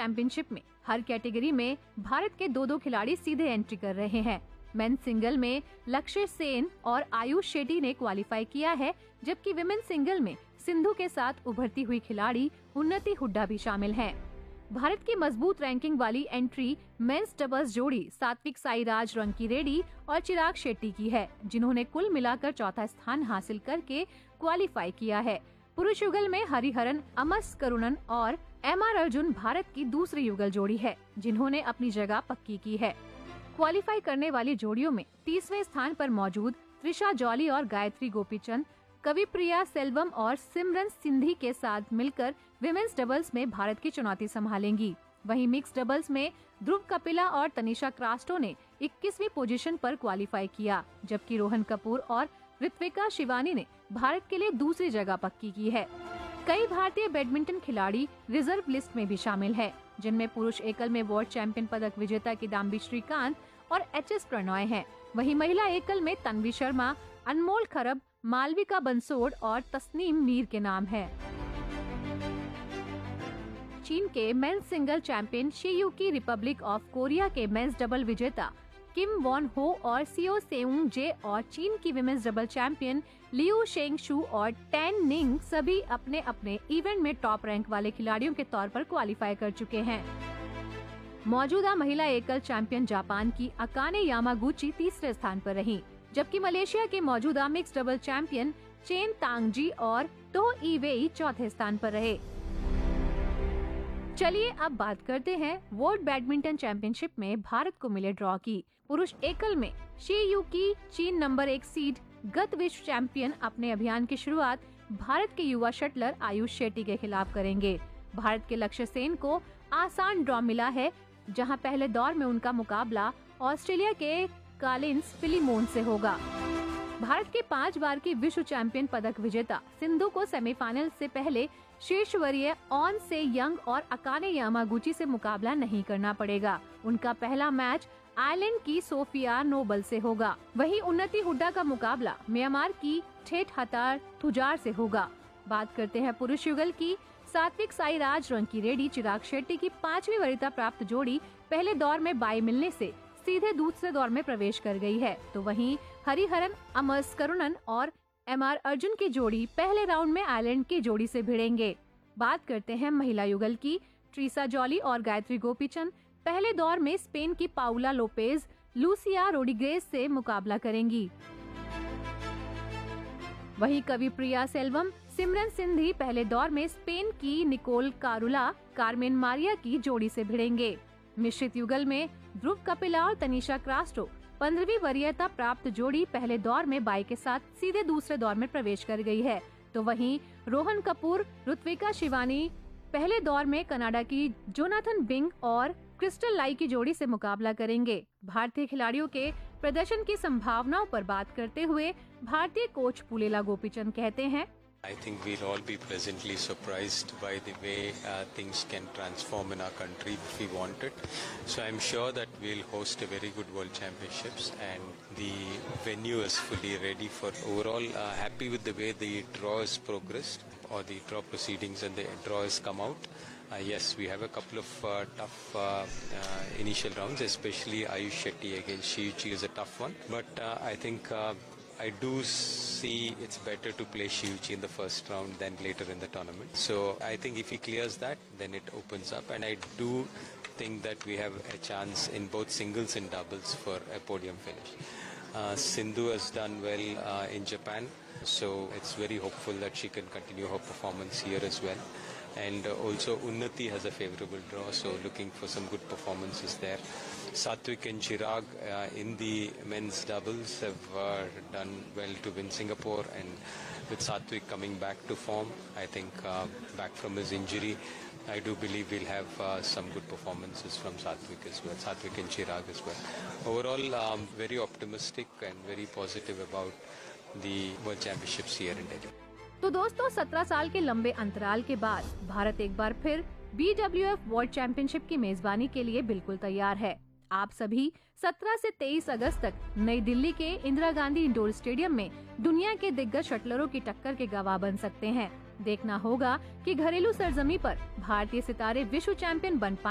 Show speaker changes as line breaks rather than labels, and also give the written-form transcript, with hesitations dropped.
Championship में हर category में भारत के 2-2 खिलाड़ी सीधे एंट्री कर रहे हैं। मेंस सिंगल में लक्ष्य सेन और आयुष शेट्टी ने क्वालिफाई किया है, जबकि विमेन सिंगल में सिंधु के साथ उभरती हुई खिलाड़ी उन्नति हुड्डा भी शामिल हैं। भारत की मजबूत रैंकिंग वाली एंट्री मेंस डबल्स जोड़ी सात्विक साईराज रंकीरेड्डी और चिराग शेट्टी की है, जिन्होंने कुल मिलाकर चौथा स्थान हासिल करके क्वालिफाई किया है। पुरुष युगल में हरिहरन अमस करुणन और एमआर अर्जुन भारत की दूसरी युगल जोड़ी है, जिन्होंने अपनी जगह पक्की की है। क्वालिफाई करने वाली जोड़ियों में 30वें स्थान पर मौजूद त्रिशा जॉली और गायत्री गोपीचंद कविप्रिया सेल्वम और सिमरन सिंधी के साथ मिलकर विमेंस डबल्स में भारत की चुनौती संभालेंगी। वहीं मिक्स डबल्स में ध्रुव कपिला और तनिषा क्रास्टो ने 21वीं पोजीशन पर क्वालिफाई किया, जबकि रोहन कपूर और ऋत्विका शिवानी ने भारत के लिए दूसरी जगह पक्की की है। कई भारतीय बैडमिंटन खिलाड़ी रिजर्व लिस्ट में भी शामिल हैं, जिनमें पुरुष एकल में वर्ल्ड चैंपियन पदक विजेता किदाम्बी श्रीकांत और एचएस प्रणॉय हैं। वहीं महिला एकल में तन्वी शर्मा, अनमोल खरब, मालविका बंसोड और तस्नीम मीर के नाम हैं। चीन के men's single champion she-Yuki Republic of Korea के मेंस डबल विजेता किम वॉन हो और सियो सेउंग जे और चीन की विमेंस डबल चैंपियन लियू शेंग शू और टैन निंग सभी अपने अपने इवेंट में टॉप रैंक वाले खिलाड़ियों के तौर पर क्वालिफाई कर चुके हैं। मौजूदा महिला एकल चैंपियन जापान की अकाने यामागुची तीसरे स्थान पर रही, जबकि मलेशिया के मौजूदा मिक्स डबल चैंपियन चेन तांगजी और टो इवेई चौथे स्थान पर रहे। चलिए अब बात करते हैं वर्ल्ड बैडमिंटन चैंपियनशिप में भारत को मिले ड्रॉ की। पुरुष एकल में शी-युकी चीन नंबर 1 सीड गत विश्व चैंपियन अपने अभियान की शुरुआत भारत के युवा शटलर आयुष शेट्टी के खिलाफ करेंगे। भारत के लक्ष्य सेन को आसान ड्रॉ मिला है, जहां पहले दौर में उनका मुकाबला ऑस्ट्रेलिया के कालिंस फिलिमोन से होगा। भारत के 5 बार की विश्व चैंपियन पदक विजेता सिंधु को सेमीफाइनल से पहले शीर्ष वरीय ऑन से यंग और अकाने यामागुची से मुकाबला नहीं करना पड़ेगा। उनका पहला मैच आयरलैंड की सोफिया नोबल से होगा। वहीं उन्नति हुड्डा का मुकाबला म्यांमार की ठेट हतार थुजार से होगा। बात करते हैं पुरुष युगल की। सात्विक साईराज रंकीरेड्डी चिराग शेट्टी की 5वीं वरीयता प्राप्त जोड़ी पहले दौर में बाई मिलने से सीधे दूसरे दौर में प्रवेश कर गई है, तो वहीं हरिहरन अमस करुणन और एमआर अर्जुन की जोड़ी पहले राउंड में आयरलैंड की जोड़ी से भिड़ेंगे। बात करते हैं महिला युगल की। ट्रिसा जॉली और गायत्री गोपीचंद पहले दौर में स्पेन की पाउला लोपेज लूसिया रोड्रिगेज से मुकाबला करेंगी। वहीं कविप्रिया सेल्वम सिमरन सिंधी पहले दौर में स्पेन की निकोल कारुला कार्मेन मारिया की जोड़ी से भिड़ेंगे। मिश्रित युगल में ध्रुव कपिला और तनिषा क्रास्टो 15वीं वरीयता प्राप्त जोड़ी पहले दौर में बाई के साथ सीधे दूसरे दौर में प्रवेश कर गई है, तो वहीं रोहन कपूर ऋत्विका शिवानी पहले दौर में कनाडा की जोनाथन बिंग और क्रिस्टल लाई की जोड़ी से मुकाबला करेंगे। भारतीय खिलाड़ियों के प्रदर्शन की संभावनाओं पर बात करते हुए भारतीय कोच पुलेला गोपीचंद कहते हैं,
I think we'll all be pleasantly surprised by the way things can transform in our country if we want it. So I'm sure that we'll host a very good World Championships and the venue is fully ready for overall. Happy with the way the draw has progressed or the draw proceedings and the draw has come out. Yes, we have a couple of tough initial rounds, especially Ayush Shetty against Shi-Yuki is a tough one. But I think I do see it's better to play Shi-Yuki in the first round than later in the tournament. So I think if he clears that, then it opens up. And I do think that we have a chance in both singles and doubles for a podium finish. Sindhu has done well in Japan, so it's very hopeful that she can continue her performance here as well. And also Unnati has a favorable draw, so looking for some good performances there. Satvik and Chirag in the men's doubles have done well to win Singapore, and with Satvik coming back to form, I think back from his injury, I do believe we'll have some good performances from Satvik as well, Satvik and Chirag as well. Overall, very optimistic and very positive about the World Championships here in Delhi.
तो दोस्तों 17 साल के लंबे अंतराल के बाद भारत एक बार फिर BWF वर्ल्ड चैंपियनशिप की मेजबानी के लिए बिल्कुल तैयार है। आप सभी 17 से 23 अगस्त तक नई दिल्ली के इंदिरा गांधी इंडोर स्टेडियम में दुनिया के दिग्गज शटलरों की टक्कर के गवाह बन सकते हैं। देखना होगा कि घरेलू सरजमी पर भारतीय सितारे विश्व चैंपियन बन पाए